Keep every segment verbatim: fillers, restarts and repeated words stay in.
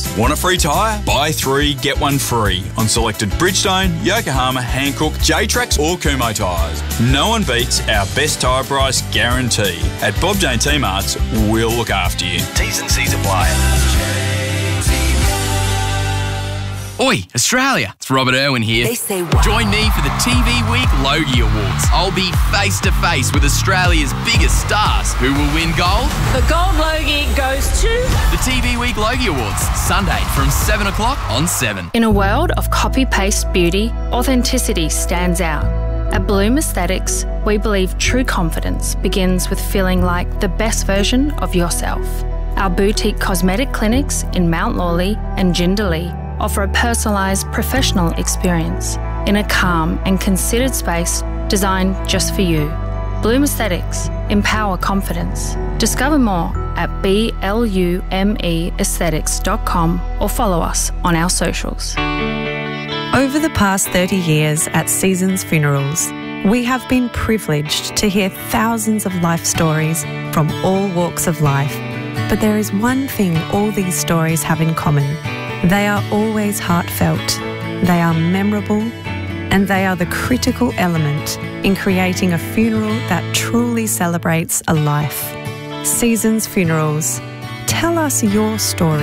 Want a free tyre? Buy three, get one free on selected Bridgestone, Yokohama, Hankook, J-Trax or Kumho tyres. No one beats our best tyre price guarantee. At Bob Jane T-Marts, we'll look after you. T's and C's apply. Oi, Australia, it's Robert Irwin here. They say what? Join me for the T V Week Logie Awards. I'll be face to face with Australia's biggest stars. Who will win gold? The gold Logie goes to... The T V Week Logie Awards, Sunday from seven o'clock on seven. In a world of copy-paste beauty, authenticity stands out. At Bloom Aesthetics, we believe true confidence begins with feeling like the best version of yourself. Our boutique cosmetic clinics in Mount Lawley and Jindalee offer a personalised professional experience in a calm and considered space designed just for you. Bloom Aesthetics, empower confidence. Discover more at B L U M E aesthetics dot com or follow us on our socials. Over the past thirty years at Seasons Funerals, we have been privileged to hear thousands of life stories from all walks of life. But there is one thing all these stories have in common. They are always heartfelt, they are memorable, and they are the critical element in creating a funeral that truly celebrates a life. Seasons Funerals. Tell us your story.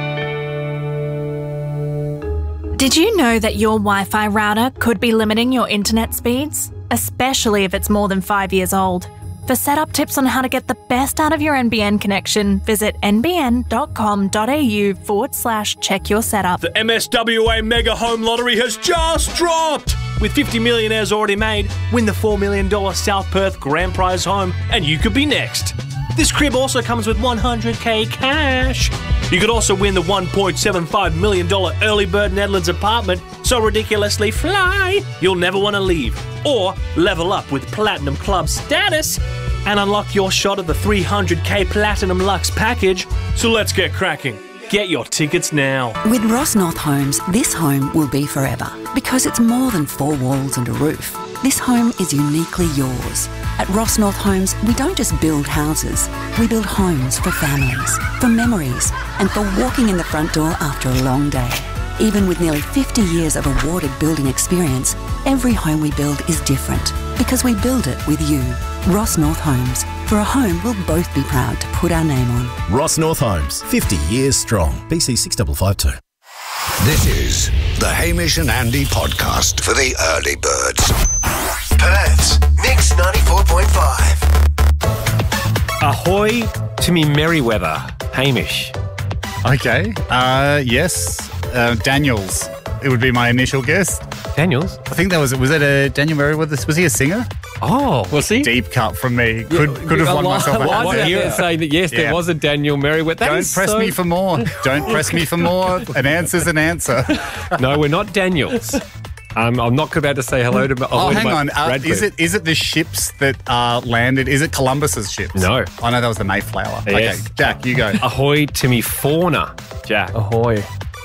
Did you know that your Wi-Fi router could be limiting your internet speeds? Especially if it's more than five years old. For setup tips on how to get the best out of your N B N connection, visit nbn.com.au forward slash check your setup. The M S W A Mega Home Lottery has just dropped! With fifty millionaires already made, win the four million dollars South Perth Grand Prize home and you could be next. This crib also comes with one hundred K cash. You could also win the one point seven five million dollars Early Bird Nedlands apartment so ridiculously fly you'll never want to leave. Or level up with Platinum Club status and unlock your shot at the three hundred K Platinum Luxe package. So let's get cracking. Get your tickets now. With Ross North Homes, this home will be forever because it's more than four walls and a roof. This home is uniquely yours. At Ross North Homes, we don't just build houses, we build homes for families, for memories, and for walking in the front door after a long day. Even with nearly fifty years of awarded building experience, every home we build is different because we build it with you. Ross North Homes. For a home we'll both be proud to put our name on. Ross North Homes, fifty years strong. B C six five five two. This is the Hamish and Andy podcast for the early birds. Perth's Mix ninety-four point five. Ahoy to me Merryweather, Hamish. Okay. Uh, yes. Uh, Daniels. It would be my initial guess. Daniels? I think that was was it a Daniel Merriweather? Was he a singer? Oh, was he? Deep cut from me. Could Yeah, could have won well, myself a well, hat I there. hear it saying that yes, there Yeah. was a Daniel Merriweather. That Don't is press so- me for more. Don't press me for more. An answer's an answer. No, we're not Daniels. Um, I'm not about to say hello to my. Oh, hello to hang my on. Uh, Radcliffe. is it is it the ships that uh, landed? Is it Columbus's ships? No. I know that was the Mayflower. Yes. Okay, Jack, you go. Ahoy to me fauna, Jack. Ahoy.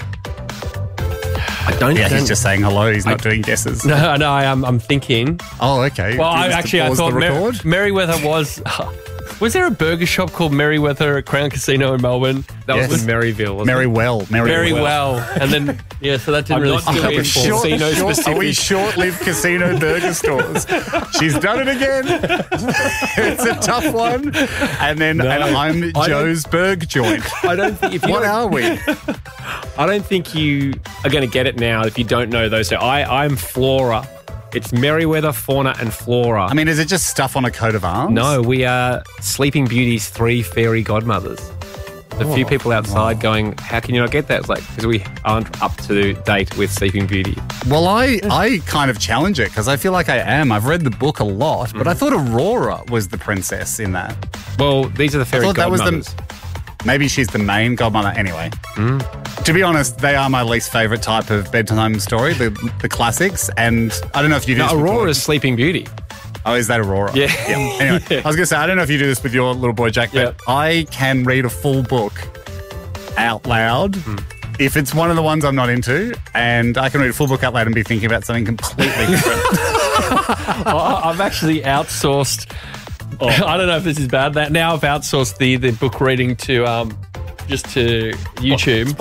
I don't. Yeah, don't- he's just saying hello. He's not I- doing guesses. No, no, I am. I'm thinking. Oh, okay. Well, Do you I just actually I pause thought the Mer- record? Merryweather was. Was there a burger shop called Merryweather at Crown Casino in Melbourne? That Yes. was in Maryville. Wasn't Merry it? well, Merry, Very well. And then yeah, so that didn't I'm really not still doing in short- casino short- specific. Are we short-lived casino burger stores? She's done it again. It's a tough one. And then No, and I'm I Joe's Berg joint. I don't think if you What don't- are we? I don't think you are going to get it now if you don't know those. So I, I'm Flora. It's Merryweather, Fauna, and Flora. I mean, is it just stuff on a coat of arms? No, we are Sleeping Beauty's three fairy godmothers. A few Oh, people outside going, how can you not get that? It's like, because we aren't up to date with Sleeping Beauty. Well, I, I kind of challenge it because I feel like I am. I've read the book a lot, but I thought Aurora was the princess in that. Well, these are the fairy I thought that was godmothers. the. Maybe she's the main godmother. Anyway, Mm. to be honest, they are my least favourite type of bedtime story, the the classics. And I don't know if you do No, this with Aurora's your- Sleeping Beauty. Oh, is that Aurora? Yeah. Anyway, I was going to say, I don't know if you do this with your little boy Jack, but I can read a full book out loud. If it's one of the ones I'm not into, and I can read a full book out loud and be thinking about something completely different. I- I've actually outsourced. I don't know if this is bad. That now I've outsourced the, the book reading to um, just to YouTube.